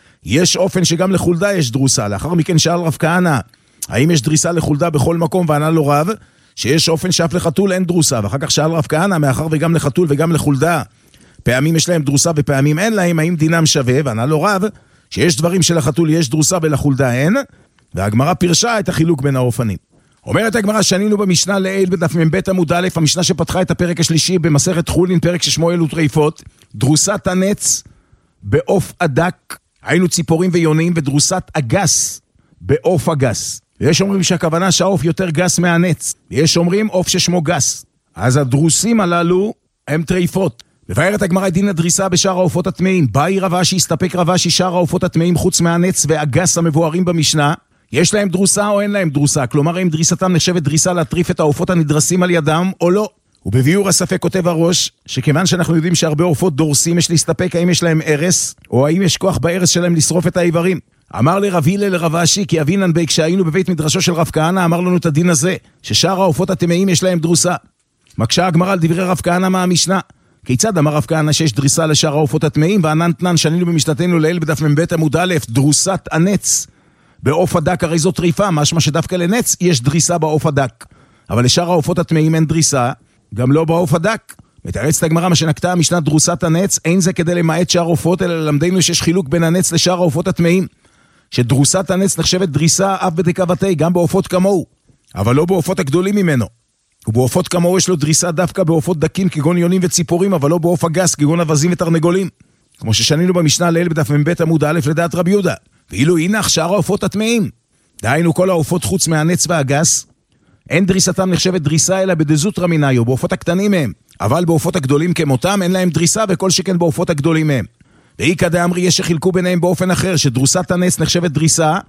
יש אופן שגם לחולדה יש דרוסה. לאחר מכן שאל רב כהנא האם יש דריסה לחולדה בכל מקום, וענה לו רב שיש אופן שאף לחתול אין דרוסה. ואחר כך שאל רב כהנא, מאחר וגם לחתול וגם לחולדה פעמים יש להם דרוסה ופעמים אין להם, האם דינם שווה? וענה לו רב שיש דברים שלחתול יש דרוסה ולחולדה אין, והגמרא פירשה את החילוק בין האופנים. אומרת הגמרא, שנינו במשנה לעיל בדף מ"ב עמוד א', המשנה שפתחה את הפרק השלישי במסכת חולין, פרק ששמו אלו טרפות, דרוסת הנץ בעוף הדק, היינו ציפורים ויונים, ודרוסת הגס בעוף הגס. ויש אומרים שהכוונה שהעוף יותר גס מהנץ, ויש אומרים עוף ששמו גס. אז הדרוסים הללו הם טרפות. מבארת הגמרא דין הדריסה בשאר העופות הטמאים. באי רבה שהסתפק רבה ששאר העופות הטמאים חוץ מהנץ והגס המבוארים במשנה, יש להם דרוסה או אין להם דרוסה? כלומר, אם דריסתם נחשבת דריסה להטריף את העופות הנדרסים על ידם או לא? ובביאור הספק כותב הראש, שכיוון שאנחנו יודעים שהרבה עופות דורסים, יש להסתפק האם יש להם ערס, או האם יש כוח בערס שלהם לשרוף את האיברים. אמר לרב הלל לרב אשי, כי אבינן בי, כשהיינו בבית מדרשו של רב כהנא, אמר לנו את הדין הזה, ששאר העופות הטמאים יש להם דרוסה. מקשה הגמרא על דברי רב כהנא מהמשנה. כיצד אמר רב כהנא שיש דריסה לשאר העופות הטמאים, וענן תנן שנינו במשנתנו לעיל בדף מ"ב עמוד א', דרוסת הנץ בעוף הדק, הרי זו טריפה, משמע שדווקא לנץ יש דריסה בעוף הדק, אבל לשאר העופות הטמאים אין דריסה, גם לא בעוף הדק. מתארצת הגמרא מה שנקטה המשנה דרוסת הנץ, אין זה כדי למעט שאר העופות, אלא ללמדנו שיש חילוק בין הנץ לשאר העופות הטמאים, שדרוסת הנץ נחשבת דריסה אף בדקבתי, גם בעופות כמוהו, אבל לא בעופות הגדולים ממנו. ובעופות כמוהו יש לו דריסה דווקא בעופות דקים כגון יונים וציפורים, אבל לא בעוף הגס כגון אווזים ותרנגולים, כמו ששנינו במשנה לעיל בדף מ"ב עמוד א' לדעת רבי יהודה. ואילו הנה שאר העופות הטמאים, דהיינו כל העופות חוץ מהנץ והגס, אין דריסתם נחשבת דריסה אלא בדזוטרא מינאיו, בעופות הקטנים מהם, אבל בעופות הגדולים כמותם אין להם דריסה, וכל שכן בעופות הגדולים מהם. ואיקא דאמרי יש שחילקו ביניהם באופן אחר, שדרוסת הנץ נחשבת דריסה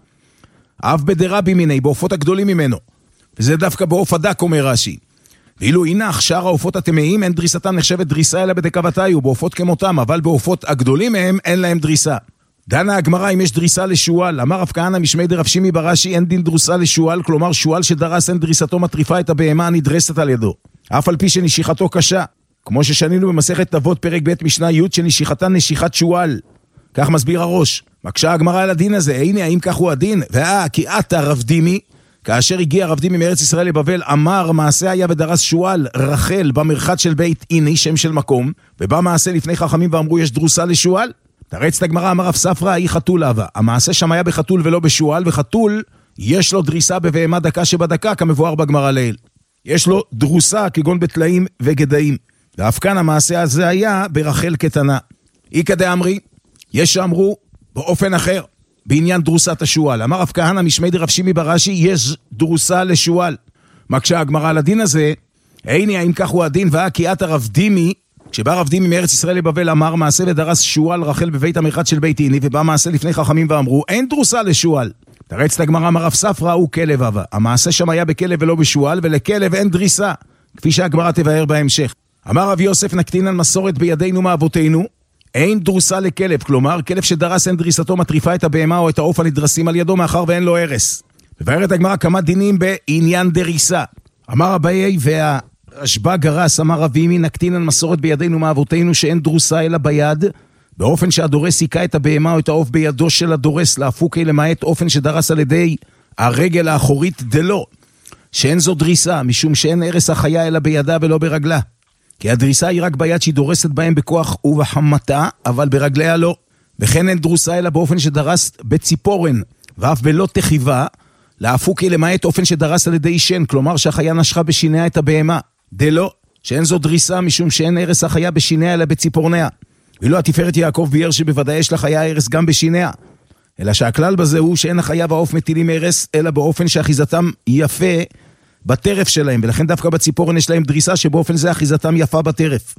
אף בדרבי מיני, בעופות הגדולים ממנו, וזה דווקא בעוף הדק, אומר רש"י. ואילו הנה שאר העופות הטמאים אין דריסתם נחשבת דריסה אלא בדקבתיו, בעופות כמותם, אבל בעופות הגדולים מהם אין להם דריסה. דנה הגמרא אם יש דריסה לשואל. אמר רב כהנא משמי דרב שימי ברש"י, אין דין דרוסה לשואל, כלומר שואל שדרס אין דריסתו מטריפה את הבהמה הנדרסת על ידו, אף על פי שנשיכתו קשה, כמו ששנינו במסכת אבות פרק ב' משנה י' שנשיכתה נשיכת שואל. כך מסביר הראש. מקשה הגמרא על הדין הזה, הנה האם כך הוא הדין? ואה כי עתה רב דימי, כאשר הגיע רב דימי מארץ ישראל לבבל, אמר מעשה היה ודרס שואל רחל במרחץ של בית איני, שם של מקום, ובא מעשה לפני חכמים ואמרו יש דרוסה לשואל. תרץ את הגמרא, אמר רב ספרא, היא חתול אבה. המעשה שם היה בחתול ולא בשואל, וחתול יש לו דריסה בבהמה דקה שבדקה, כמבואר בגמרא לעיל. יש לו דרוסה כגון בתלאים וגדיים. ואף כאן המעשה הזה היה ברחל קטנה. איקא דאמרי, יש שאמרו באופן אחר, בעניין דרוסת השואל. אמר רב כהנא משמי דרב שימי ברש"י, יש דרוסה לשואל. מקשה הגמרא על הדין הזה, הנה האם כך הוא הדין, ואה כי עתה רב דימי, כשבא רב דימי מארץ ישראל לבבל אמר מעשה ודרס שועל רחל בבית המרחץ של בית איני, ובא מעשה לפני חכמים ואמרו אין דרוסה לשועל. תרץ את הגמרא, אמר רב ספרא הוא כלב אבא. המעשה שם היה בכלב ולא בשועל, ולכלב אין דריסה, כפי שהגמרא תבאר בהמשך. אמר רב יוסף נקטינן מסורת בידינו מאבותינו, אין דרוסה לכלב, כלומר כלב שדרס אין דריסתו מטריפה את הבהמה או את העוף הנדרסים על ידו מאחר ואין לו הרס. מבארת הגמרא כמה דינים בעניין דריסה. אמר אביי והרשב"א גרס, אמר רב ימי נקטינן מסורת בידינו מאבותינו שאין דרוסה אלא ביד, באופן שהדורס יקע את הבהמה או את העוף בידו של הדורס להפוקי, למעט אופן שדרס על ידי הרגל האחורית דלו, שאין זו דריסה, משום שאין הרס החיה אלא בידה ולא ברגלה. כי הדריסה היא רק ביד שהיא דורסת בהם בכוח ובחמתה, אבל ברגליה לא. וכן אין דרוסה אלא באופן שדרס בציפורן, ואף בלא תחיבה, להפוקי למעט אופן שדרס על ידי שן, כלומר שהחיה נשכה בשיניה את הבהמה. דלו, שאין זו דריסה, משום שאין הרס החיה בשיניה אלא בציפורניה. ואילו התפארת יעקב ביאר שבוודאי יש לחיה הרס גם בשיניה. אלא שהכלל בזה הוא שאין החיה והעוף מטילים הרס, אלא באופן שאחיזתם יפה בטרף שלהם, ולכן דווקא בציפורן יש להם דריסה שבאופן זה אחיזתם יפה בטרף.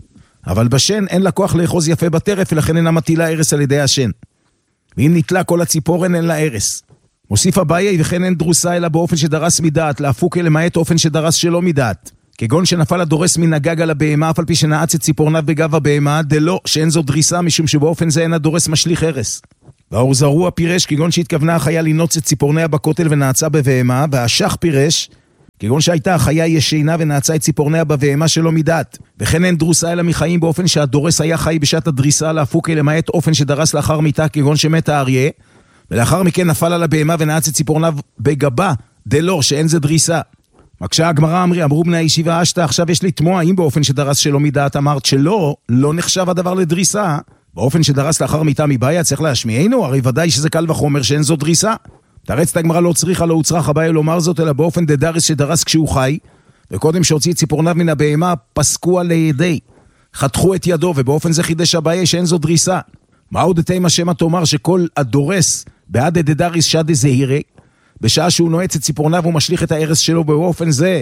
אבל בשן אין לה כוח לאחוז יפה בטרף, ולכן אינה מטילה הרס על ידי השן. ואם נטלה כל הציפורן אין לה הרס. מוסיף אביי, וכן אין דרוסה אלא באופן שדרס מדעת, להפוק למעט אופן שדרס שלא מדעת. כגון שנפל הדורס מן הגג על הבהמה, אף על פי שנעץ את ציפורניו בגב הבהמה, דלא, שאין זו דריסה, משום שבאופן זה אין הדורס משליך הרס. והאור זרוע פירש, כגון שהתכוונה החיה לנוץ את ציפורניה בכותל ונעצה בבהמה, והשח פירש, כגון שהייתה החיה ישינה ונעצה את ציפורניה בבהמה שלא מדעת. וכן אין דרוסה אלא מחיים באופן שהדורס היה חי בשעת הדריסה, להפוק למעט אופן שדרס לאחר מיתה, כגון שמת האריה, ולאחר מכן נפל על הבהמה ונעץ את ציפורניו בגבה, דלא, שאין זה דריסה. מקשה הגמרא אמרי, אמרו בני הישיבה אשתה, עכשיו יש לי תמוה, אם באופן שדרס שלא מדעת אמרת שלא, לא נחשב הדבר לדריסה, באופן שדרס לאחר מיתה מבעיה צריך להשמיענו, הרי ודאי שזה קל וחומר שאין זו דריסה. תרץ את הגמרא לא צריכה, לא הוצרך הבעיה לומר זאת, אלא באופן דדרס שדרס כשהוא חי, וקודם שהוציא את ציפורניו מן הבהמה, פסקו על ידי, חתכו את ידו, ובאופן זה חידש הבעיה שאין זו דריסה. מה עוד תימה שמה תאמר שכל הדורס בעד דדרס שד זהירי, בשעה שהוא נועץ את ציפורניו ומשליך את ההרס שלו באופן זה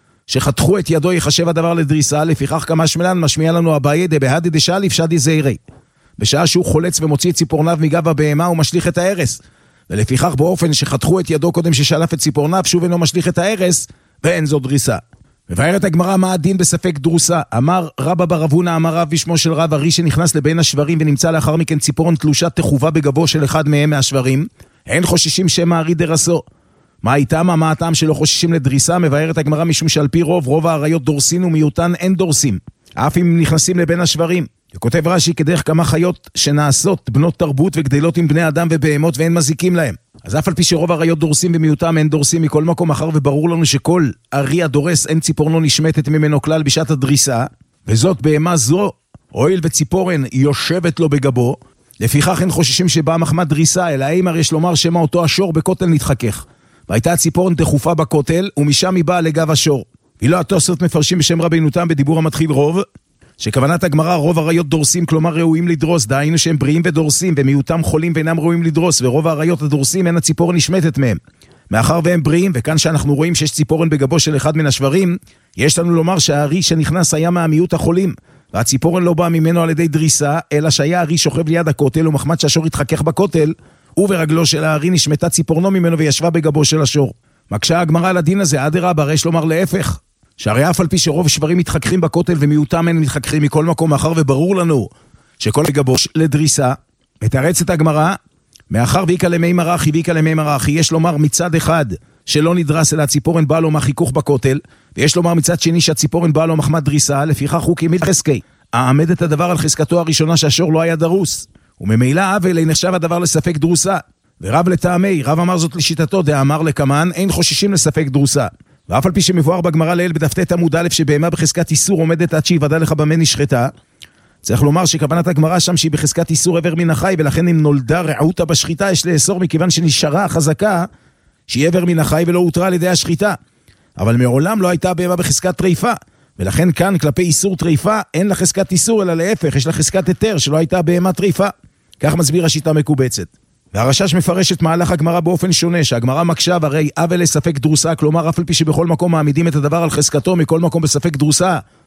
שחתכו את ידו יחשב הדבר לדריסה, לפיכך כמה שמלן משמיע לנו הבעיה דבהד דשאליף שדי זהירי, בשעה שהוא חולץ ומוציא את ציפורניו מגב הבהמה ומשליך את ההרס, ולפיכך באופן שחתכו את ידו קודם ששלף את ציפורניו שוב אינו משליך את ההרס ואין זו דריסה. מבארת הגמרא מה הדין בספק דרוסה. אמר רבא בר אבונה אמר רב בשמו של רב, הרי שנכנס לבין השברים ונמצא לאחר מכן ציפורן תלושה תחובה בגבו של אחד מהם מהשברים, אין חוששים שמא הרי דרסו. מה איתם? מה הטעם שלא חוששים לדריסה? מבארת הגמרא משום שעל פי רוב רוב האריות דורסין ומיעוטן אין דורסים, אף אם נכנסים לבין השברים. וכותב רש"י כדרך כמה חיות שנעשות בנות תרבות וגדלות עם בני אדם ובהמות ואין מזיקים להם. אז אף על פי שרוב האריות דורסים ומיעוטם אין דורסים מכל מקום, אחר וברור לנו שכל ארי הדורס אין ציפורנו נשמטת ממנו כלל בשעת הדריסה, וזאת בהמה זו הואיל וציפורן יושבת לו בגבו, לפיכך אין חוששים שבאה מחמת דריסה, אלא אימר יש לומר שמה אותו השור בכותל נתחכך, והייתה ציפורן תחופה בכותל ומשם היא באה לגב השור. ואילו התוספות מפרשים בשם רבינו תם בדיבור המתחיל רוב, שכוונת הגמרא רוב האריות דורסים, כלומר ראויים לדרוס, דהיינו שהם בריאים ודורסים, ומיעוטם חולים ואינם ראויים לדרוס, ורוב האריות הדורסים אין הציפורן נשמטת מהם. מאחר והם בריאים, וכאן שאנחנו רואים שיש ציפורן בגבו של אחד מן השברים, יש לנו לומר שהארי שנכנס היה מהמיעוט החולים, והציפורן לא בא ממנו על ידי דריסה, אלא שהיה הארי שוכב ליד הכותל, ומחמת שהשור התחכך בכותל, וברגלו של הארי נשמטה ציפורנו ממנו וישבה בגבו של השור. מקשה הגמרא על הדין הזה, אדרבה, הרי יש לומר להפך, שהרי אף על פי שרוב שברים מתחככים בכותל ומיעוטם אין מתחככים מכל מקום, מאחר וברור לנו שכל בגבו לדריסה, מתרצת הגמרא, מאחר ויקה למי מרחי ויקה למי מרחי, יש לומר מצד אחד שלא נדרס אלא הציפורן בא לו מהחיכוך בכותל, ויש לומר מצד שני שהציפורן בא לו מחמת דריסה, לפיכך הוא כמיד חזקי, העמד את הדבר על חזקתו הראשונה שהשור לא היה דרוס, וממילא אבל נחשב הדבר לספק דרוסה. ורב לטעמי, רב אמר זאת לשיטתו, דאמר לקמן, אין חוששים לספק דרוסה. ואף על פי שמבואר בגמרא לעיל בדף ט' עמוד א' שבהמה בחזקת איסור עומדת עד שיוודע לך במה נשחטה, צריך לומר שכוונת הגמרא שם שהיא בחזקת איסור עבר מן החי, ולכן אם נולדה רעותה בשחיטה יש לאסור, מכיוון שנשארה חזקה שהיא עבר מן החי ולא הותרה על ידי השחיטה. אבל מעולם לא הייתה בהמה בחזקת טריפה, ולכן כאן כלפי איסור טריפה אין לה חזקת איסור, אלא להפך, יש לה חזקת היתר שלא הייתה בהמה טריפה. כך מסביר השיטה מקובצת. והרשש מפרש את מהלך הגמרא באופן שונה, שהגמרא מקשה הרי אבל לספק דרוסה, כלומר אף על פי שבכל מקום מעמידים את הדבר על חזקתו, מכל מקום בספק דרוסה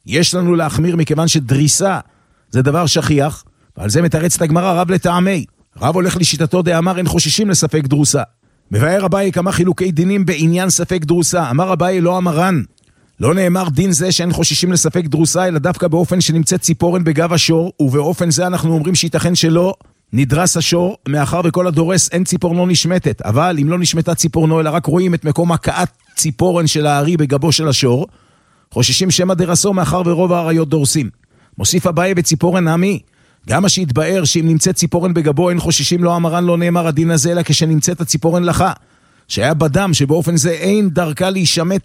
יש לנו להחמיר מכיוון שדריסה זה דבר שכיח, ועל זה מתרץ את הגמרא רב לטעמי. רב הולך לשיטתו דאמר אין חוששים לספק דרוסה. מבאר אביי כמה חילוקי דינים בעניין ספק דרוסה. אמר אביי לא אמרן. לא נאמר דין זה שאין חוששים לספק דרוסה, אלא דווקא באופן שנמצאת ציפורן בגב השור, ובאופן זה אנחנו אומרים שייתכן שלא נדרס השור, מאחר וכל הדורס אין ציפורנו נשמטת. אבל אם לא נשמטה ציפורנו, אלא רק רואים את מקום הקעת ציפורן של הארי בגבו של השור, חוששים שמא דרסו מאחר ורוב האריות דורסים. מוסיף אביי בציפורן נמי, גם מה שהתבאר שאם נמצאת ציפורן בגבו אין חוששים לא אמרן לא נאמר הדין הזה, אלא כשנמצאת הציפורן לחה, שהיה בדם שבאופן זה אין דרכה להישמט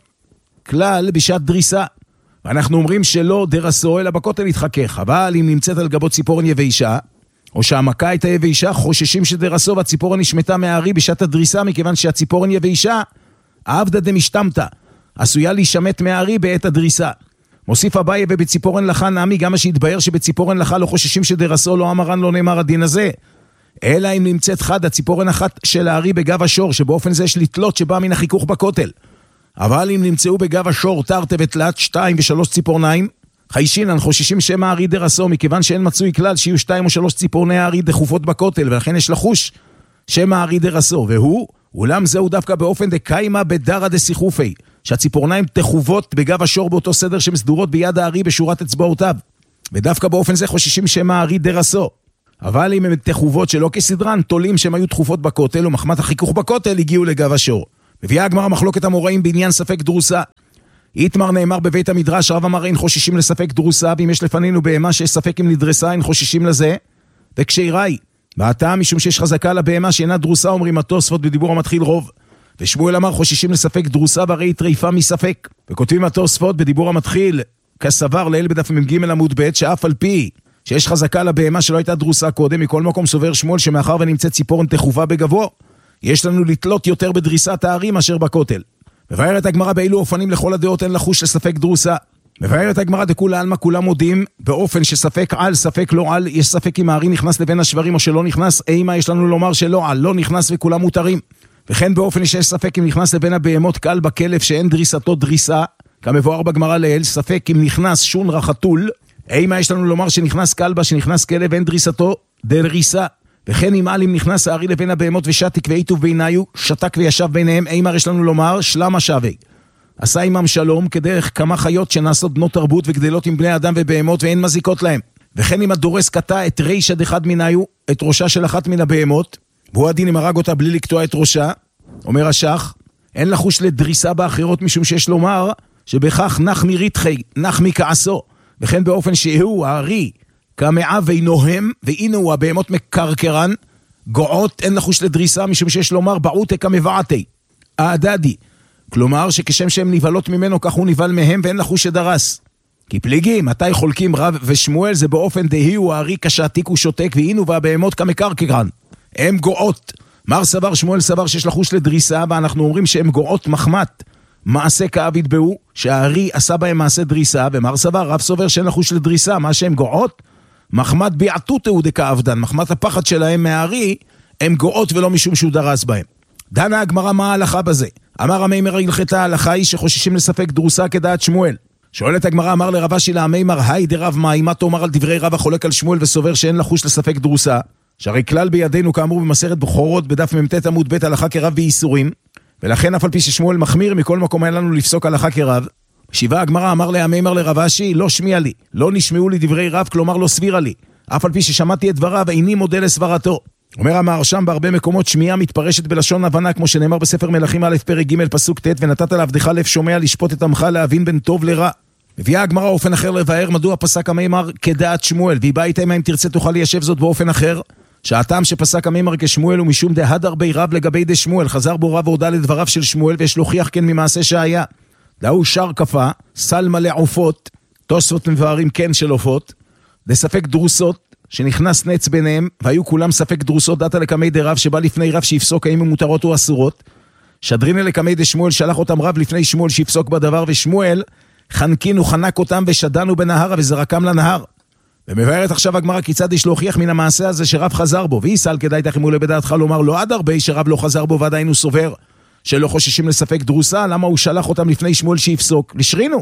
כלל בשעת דריסה. ואנחנו אומרים שלא דרסו אלא בכותל יתחכך, אבל אם נמצאת על גבו ציפורן יבשה, או שהמכה הייתה יבשה, חוששים שדרסו והציפורן נשמטה מהארי בשעת הדריסה, מכיוון שהציפורן יבשה, העבדה דמשתמתה, עשויה להישמט מהארי בעת הדריסה. מוסיף אביי ובציפורן לחה נעמי, גם מה שהתבאר שבציפורן לחה לא חוששים שדרסו לא אמרן לא נאמר הדין הזה, אלא אם נמצאת חד הציפורן אחת של הארי בגב השור, שבאופן זה יש לתלות שבא מן החיכוך בכותל. אבל אם נמצאו בגב השור תרתי ותלת שתיים ושלוש ציפורניים, חיישינן חוששים שמא הארי דרסו, מכיוון שאין מצוי כלל שיהיו שתיים או שלוש ציפורני הארי דחופות בכותל, ולכן יש לחוש שמא הארי דרסו, והוא, אולם זהו דווקא באופן דקיימה בדרא דסיחופי, שהציפורניים תחובות בגב השור באותו סדר שמסדורות ביד הארי בשורת אצבעותיו, ודווקא באופן זה חוששים שמא הארי דרסו. אבל אם הן תחובות שלא כסדרן, תולים שהן היו תחופות בכותל, ומחמת החיכוך בכותל הגיעו לגב השור. מביאה הגמרא מחלוקת המוראים בעניין ספק דרוסה. איתמר נאמר בבית המדרש, רב אמר אין חוששים לספק דרוסה, ואם יש לפנינו בהמה שיש ספק אם נדרסה אין חוששים לזה, וכשאיראי, והטעם משום שיש חזקה לבהמה שאינה דרוסה, אומרים התוספות בדיבור המתחיל רוב, ושמואל אמר חוששים לספק דרוסה והרי טריפה מספק, וכותבים התוספות בדיבור המתחיל כסבר לאל בדף מ"ג עמוד ב', שאף על פי שיש חזקה לבהמה שלא הייתה דרוסה קודם, מכל מקום סובר שמואל שמאחר ונמצאת ציפורן תחובה בגבו, יש לנו לתלות יותר בדריסת הערים אשר בכותל. מבארת הגמרא באילו אופנים לכל הדעות אין לחוש לספק דרוסה. מבארת הגמרא דכולה עלמא כולם מודים באופן שספק על ספק לא על, יש ספק אם הערי נכנס לבין השברים או שלא נכנס, אימה יש לנו לומר שלא על, לא נכנס וכולם מותרים. וכן באופן שיש ספק אם נכנס לבין הבהמות קל בכלב שאין דריסתו דריסה, כמבואר בגמרא לאל, ספק אם נכנס שון רחתול, אימה יש לנו לומר שנכנס קלבה שנכנס כלב אין דריסתו דריסה. וכן אם על אם נכנס הארי לבין הבהמות ושתק ואיתוב ביניו, שתק וישב ביניהם, אימר יש לנו לומר שלמה שווה. עשה עמם שלום כדרך כמה חיות שנעשות בנות תרבות וגדלות עם בני אדם ובהמות ואין מזיקות להם. וכן אם הדורס קטע את ריש עד אחד מיניו, את ראשה של אחת מן הבהמות, והוא הדין אם הרג אותה בלי לקטוע את ראשה, אומר השח, אין לחוש לדריסה באחרות משום שיש לומר שבכך נחמי ריתחי, נחמי כעסו. וכן באופן שהוא הארי כמעה וינוהם, והנה הוא הבהמות מקרקרן, גועות אין לחוש לדריסה, משום שיש לומר בעותה כמבעתי, העדדי, כלומר שכשם שהם נבלות ממנו, כך הוא נבל מהם, ואין לחוש שדרס. כי פליגים, מתי חולקים רב ושמואל, זה באופן דהי הוא הארי כשעתיק ושותק, והנה והבהמות כמקרקרן, הם גועות. מר סבר שמואל סבר שיש לחוש לדריסה, ואנחנו אומרים שהם גועות מחמת מעשה כאב יתבעו, שהארי עשה בהם מעשה דריסה, ומר סבר רב סובר שאין לחוש לדריסה, מה שהם גועות, מחמת ביעתותהו דכאבדן, מחמת הפחד שלהם מהארי, הם גועות ולא משום שהוא דרס בהם. דנה הגמרא מה ההלכה בזה? אמר המימר הלכתה ההלכה היא שחוששים לספק דרוסה כדעת שמואל. שואלת הגמרא, אמר לרב אשי להמימר, היי דרב מאי, מה תאמר על דברי רב החולק על שמואל וסובר שאין לחוש לספק דרוסה? שהרי כלל בידינו כאמור במסכת בכורות בדף מ"ט עמוד ב' הלכה כרב באיסורים, ולכן אף על פי ששמואל מחמיר מכל מקום היה לנו לפסוק הלכה כרב. שיבה הגמרא אמר להמימר לרב אשי, לא שמיע לי, לא נשמעו לי דברי רב, כלומר לא סבירה לי, אף על פי ששמעתי את דבריו איני מודה לסברתו. אומר המהרש"ם בהרבה מקומות שמיעה מתפרשת בלשון הבנה, כמו שנאמר בספר מלכים א' פרק ג' פסוק ט', ונתת לעבדך לב שומע לשפוט את עמך להבין בין טוב לרע. מביאה הגמרא אופן אחר לבאר מדוע פסק המימר כדעת שמואל, והיא באה איתה אם תרצה תוכל ליישב זאת באופן אחר, שהטעם שפסק המימר כשמואל הוא משום דהדר בי רב לגבי דה שמואל, חזר בו רב והודה לדבריו של שמואל, ויש להוכיח כן ממעשה שהיה. דאו שר כפה, סל מלא עופות, תוספות מבארים כן של עופות, לספק דרוסות, שנכנס נץ ביניהם, והיו כולם ספק דרוסות דתה לקמי דה רב, שבא לפני רב שיפסוק האם הם מותרות או אסורות. שדרינה לקמי דה שמואל, שלח אותם רב לפני שמואל שיפסוק בדבר, ושמואל חנקינו חנק אותם ושדנו בנהר וזרקם לנהר. ומבארת עכשיו הגמרא כיצד יש להוכיח מן המעשה הזה שרב חזר בו, ויסל כדאי תחימו לבדעתך לומר לו עד הרבה שרב לא חזר בו ועדיין הוא סובר שלא חוששים לספק דרוסה, למה הוא שלח אותם לפני שמואל שיפסוק? לשרינו,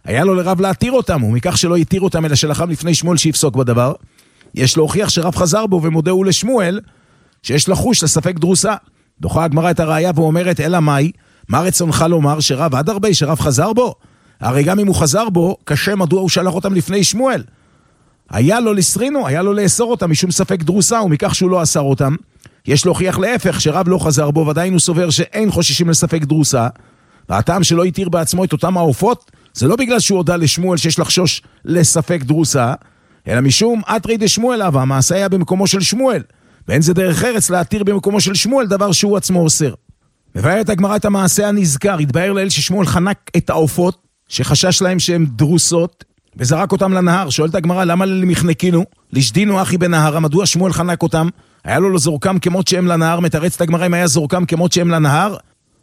היה לו לרב להתיר אותם, ומכך שלא יתיר אותם אלא שלחם לפני שמואל שיפסוק בדבר, יש להוכיח שרב חזר בו ומודה הוא לשמואל, שיש לחוש לספק דרוסה. דוחה הגמרא את הראיה ואומרת, אלא מאי, מה רצונך לומר שרב עד הרבה, שרב חזר בו? הרי גם אם הוא חזר בו, קשה מדוע הוא שלח אותם לפני שמואל. היה לו לסרינו, היה לו לאסור אותם משום ספק דרוסה, ומכך שהוא לא אסר אותם, יש להוכיח להפך שרב לא חזר בו, ועדיין הוא סובר שאין חוששים לספק דרוסה, והטעם שלא יתיר בעצמו את אותם העופות, זה לא בגלל שהוא הודע לשמואל שיש לחשוש לספק דרוסה, אלא משום אתרי דשמואל אבא, המעשה היה במקומו של שמואל, ואין זה דרך ארץ להתיר במקומו של שמואל דבר שהוא עצמו אוסר. מבארת הגמרא את המעשה הנזכר, התבאר לאל ששמואל חנק את העופות, שחשש להם שהם דרוסות, וזרק אותם לנהר. שואלת הגמרא, למה למחנקינו? לשדינו אחי בנהר, מדוע שמואל חנק אותם? היה לו לזורקם כמות שהם לנהר, מתרצת הגמרא אם היה זורקם כמות שהם לנהר,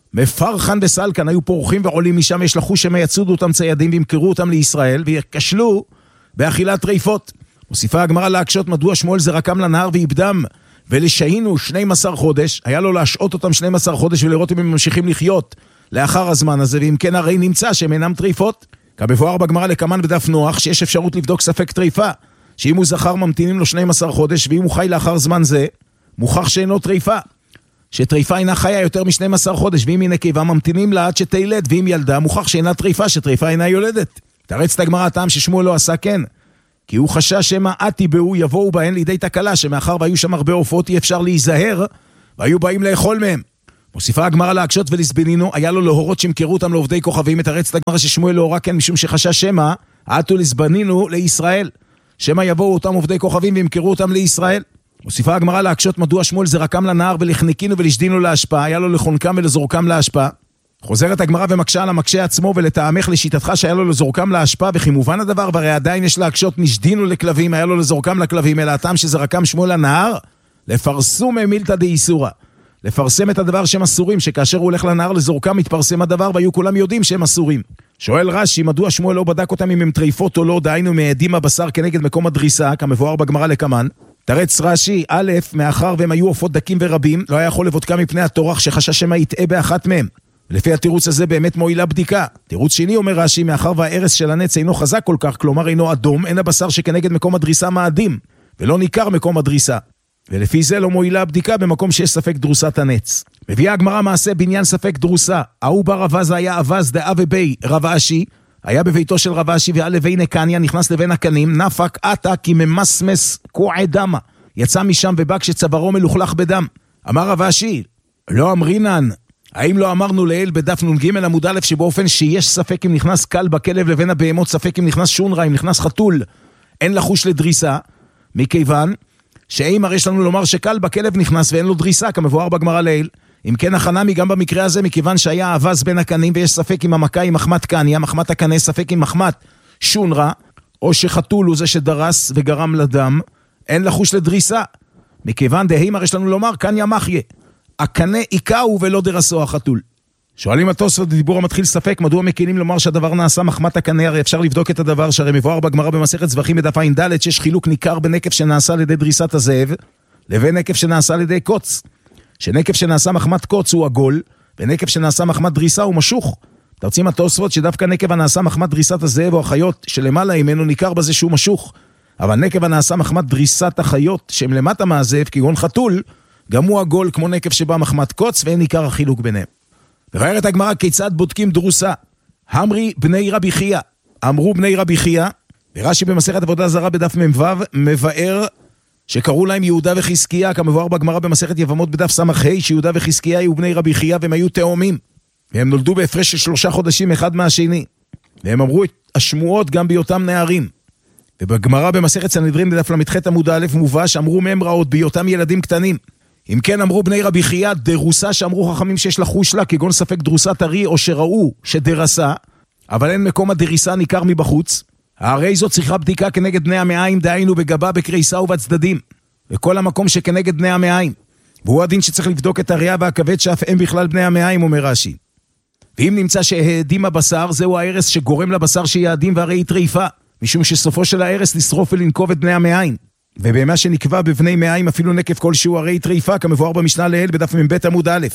מפרחן וסלקן, היו פורחים ועולים משם, יש לחוש שהם יצודו אותם ציידים וימכרו אותם לישראל, ויקשלו באכילת טריפות. מוסיפה הגמרא להקשות מדוע שמואל זרקם לנהר ואיבדם, ולשהינו שנים עשר חודש, היה לו להשעות אותם שנים עשר חודש ולראות אם הם ממשיכים לחיות לאחר הזמן הזה, ואם כן הרי נמצא שהם אינם טריפות. כמבואר בגמרא לקמן בדף נוח, שיש אפשרות לבדוק ספק טריפה, שאם הוא זכר ממתינים לו שנים עשר חודש, ואם הוא חי לאחר זמן זה, מוכח שאינו טריפה. שטריפה אינה חיה יותר מ-שנים עשר חודש, ואם היא נקבה ממתינים לה עד שתילד, ואם ילדה מוכח שאינה טריפה, שטריפה אינה יולדת. תרץ את הגמרא הטעם ששמואל לא עשה כן, כי הוא חשש שמה עתי בהו יבואו בהן לידי תקלה, שמאחר והיו שם הרבה עופות אי אפשר להיזהר, והיו באים לאכול מהם. מוסיפה הגמרא להקשות ולסבנינו, היה לו להורות שמכרו אותם לעובדי כוכבים, מתרץ את הגמרא ששמואל לא הורה כן, משום שחשש שמה עתו לסבנינו לישראל, שמה יבואו אותם עובדי כוכבים וימכרו אותם לישראל. מוסיפה הגמרא להקשות מדוע שמואל זרקם לנהר ולחניקינו ולשדינו להשפעה, היה לו לחונקם ולזורקם להשפעה. חוזרת הגמרא ומקשה על המקשה עצמו ולטעמך לשיטתך שהיה לו לזורקם להשפעה, וכי מובן הדבר, והרי עדיין יש להקשות נשדינו לכלבים, היה לו לזורקם לכלבים, אלא הטעם שזרקם שמואל לנהר, לפרסום מילתא דאיסורא, לפרסם את הדבר שהם אסורים, שכאשר הוא הולך לנהר לזורקם מתפרסם הדבר, והיו כולם יודעים שהם אסורים. שואל רש"י, מדוע שמואל לא בדק אותם אם הם טריפות או לא, דהיינו מעדים הבשר כנגד מקום הדריסה, כמבואר בגמרא לקמן. תרץ רש"י, א', מאחר והם היו עופות דקים ורבים, לא היה יכול לבודקם מפני התורח שחשש שמה יטעה באחת מהם. לפי התירוץ הזה באמת מועילה בדיקה. תירוץ שני אומר רש"י, מאחר והערס של הנץ אינו חזק כל כך, כלומר אינו אדום, אין הבשר שכנגד מקום הדריסה מאדים, ולא ניכר מקום הדריסה. ולפי זה לא מועילה הבדיקה במקום שיש ספק דרוסת הנץ. מביאה הגמרא מעשה בעניין ספק דרוסה. ההוא בר אבז היה אבז דאה ובי רב אשי, היה בביתו של רב אשי ועל לבי נקניה, נכנס לבין הקנים, נפק עתה כי ממסמס קועי דמה. יצא משם ובא כשצווארו מלוכלך בדם. אמר רב אשי, לא אמרינן, האם לא אמרנו לאל בדף נ"ג עמוד א' שבאופן שיש ספק אם נכנס קל בכלב לבין הבהמות, ספק אם נכנס שונרה, אם נכנס חתול, אין לחוש לדריסה, מכיוון שאימר יש לנו לומר שקל בכלב נכנס ואין לו דריסה, כמבואר בגמרא לעיל. אם כן החנמי גם במקרה הזה, מכיוון שהיה אבז בין הקנים ויש ספק אם המכה היא מחמת קניה, מחמת הקנה, ספק אם מחמת שונרה, או שחתול הוא זה שדרס וגרם לדם, אין לחוש לדריסה. מכיוון דהימר יש לנו לומר קניה מחיה, הקנה עיקהו ולא דרסו החתול. שואלים התוספות דיבור המתחיל ספק, מדוע מקינים לומר שהדבר נעשה מחמת הקנה? הרי אפשר לבדוק את הדבר, שהרי מבואר בגמרא במסכת זבחים בדף ע"ד שיש חילוק ניכר בין נקב שנעשה על ידי דריסת הזאב לבין נקב שנעשה על ידי קוץ. שנקב שנעשה מחמת קוץ הוא עגול, ונקב שנעשה מחמת דריסה הוא משוך. תרצים התוספות שדווקא נקב הנעשה מחמת דריסת הזאב או החיות שלמעלה ממנו ניכר בזה שהוא משוך, אבל נקב הנעשה מחמת דריסת החיות שהם למטה מהזאב כגון חתול, גם הוא עגול כמו נקב שבא מחמת קוץ, ואין ניכר החילוק ביניהם. מבארת הגמרא כיצד בודקים דרוסה. המרי בני רבי חייא, אמרו בני רבי חייא, ורש"י במסכת עבודה זרה בדף מ"ו מבאר שקראו להם יהודה וחזקיה, כמבואר בגמרא במסכת יבמות בדף סמ"ה, שיהודה וחזקיה היו בני רבי חייא והם היו תאומים, והם נולדו בהפרש של שלושה חודשים אחד מהשני, והם אמרו את השמועות גם בהיותם נערים. ובגמרא במסכת סנהדרין בדף למ"ח עמוד א' מובא שאמרו מהם רעות בהיותם ילדים קטנים. אם כן אמרו בני רבי חייא דרוסה, שאמרו חכמים שיש לחוש לה, כגון ספק דרוסת ארי, או שראו שדרסה, אבל אין מקום הדריסה ניכר מבחוץ. הרי זו צריכה בדיקה כנגד בני המעיים, דהיינו בגבה, בקריסה ובצדדים, וכל המקום שכנגד בני המעיים. והוא הדין שצריך לבדוק את הריאה והכבד שאף הם בכלל בני המעיים, אומר רש"י. ואם נמצא שהעדים הבשר, זהו הערס שגורם לבשר שיעדים והרי היא טריפה, משום שסופו של הערס לשרוף ולנקוב את בני המעיים. ובמה שנקבע בבני מעיים אפילו נקב כלשהו הרי היא טריפה, כמבואר במשנה לעיל בדף מ"ב עמוד א'.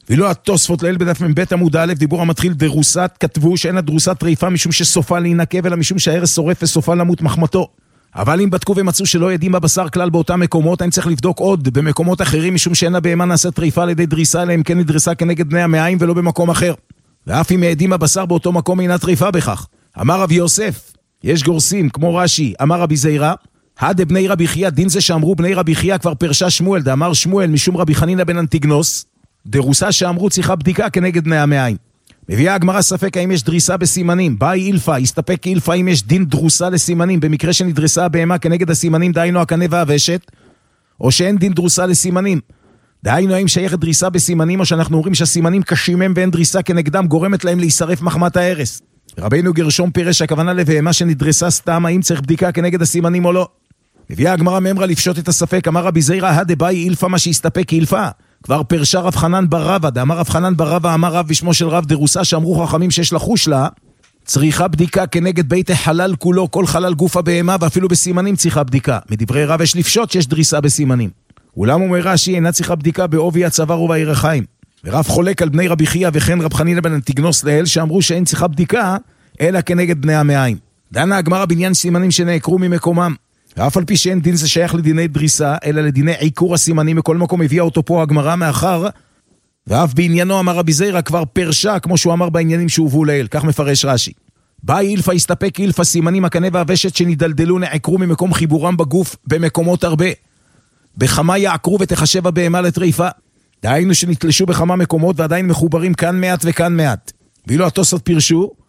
ואילו התוספות ליל בדף מבית עמוד א', דיבור המתחיל דרוסת, כתבו שאין הדרוסת טריפה משום שסופה להינקב, אלא משום שהערס שורף וסופה למות מחמתו. אבל אם בדקו ומצאו שלא ידים בבשר כלל באותם מקומות, אני צריך לבדוק עוד במקומות אחרים, משום שאין הבהמה נעשית טריפה על ידי דריסה, אלא אם כן נדרסה כנגד בני המעיים ולא במקום אחר. ואף אם ידים בבשר באותו מקום אינה טריפה בכך. אמר רבי יוסף, יש גורסים כמו רש"י, אמר רבי זיירא, הד בני רבי חייא, דין זה שאמרו בני רבי חייא כבר פרשה שמואל, דאמר שמואל משום רבי חנינא בן אנטיגנוס, דרוסה שאמרו צריכה בדיקה כנגד בני המעיים. מביאה הגמרא ספק האם יש דריסה בסימנים, באי אילפה, הסתפק אילפה אם יש דין דרוסה לסימנים, במקרה שנדרסה הבהמה כנגד הסימנים, דהיינו הקנה והוושת, או שאין דין דרוסה לסימנים. דהיינו האם שייכת דריסה בסימנים, או שאנחנו אומרים שהסימנים קשים הם ואין דריסה כנגדם, גורמת להם להישרף מחמת ההרס. רבינו גרשום פירש הכוונה לבהמה שנדרסה סתם, האם צריך בדיקה כנגד הסימנים או לא. מביאה הגמרא ממרה לפשוט את הספק, אמר רבי זיירא, הדבאי אילפה מה שהסתפק אילפה. כבר פרשה רב חנן בר רבא, דאמר רב חנן בר רבא, אמר רב בשמו של רב דרוסה, שאמרו חכמים שיש לחוש לה, צריכה בדיקה כנגד בית החלל כולו, כל חלל גוף הבהמה, ואפילו בסימנים צריכה בדיקה. מדברי רב יש לפשוט שיש דריסה בסימנים. אולם אומר רש"י, אינה צריכה בדיקה בעובי הצוואר ובירכיים. ורב חולק על בני רבי חייא וכן רב חנינא בן אנטיגנוס לאל, שאמרו שאין צריכה בדיקה, אלא כנגד בני המעיים. דנה הגמרא בעניין סימנים שנעקרו ממקומם. ואף על פי שאין דין זה שייך לדיני דריסה, אלא לדיני עיקור הסימנים, מכל מקום הביאה אותו פה הגמרא מאחר, ואף בעניינו אמר רבי זיירא כבר פרשה, כמו שהוא אמר בעניינים שהובאו לאל, כך מפרש רש"י. באי אילפה הסתפק אילפה סימנים הקנה והוושת שנדלדלו נעקרו ממקום חיבורם בגוף במקומות הרבה. בכמה יעקרו ותחשב הבהמה לטריפה. דהיינו שנתלשו בכמה מקומות ועדיין מחוברים כאן מעט וכאן מעט. ואילו התוספות פירשו,